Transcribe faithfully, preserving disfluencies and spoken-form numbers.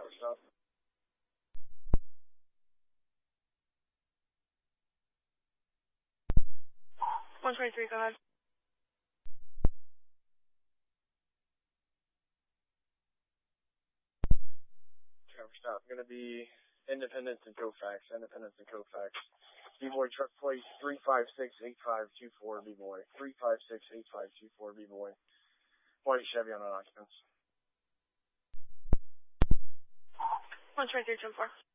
stop. one twenty-three, go ahead. Trevor, stop. Going to be Independence and Kofax. Independence and Kofax. B-Boy truck plate three five six eight five two four, B-Boy. three five six eight five two four, B-Boy. White Chevy on occupants. one twenty-three, ten four.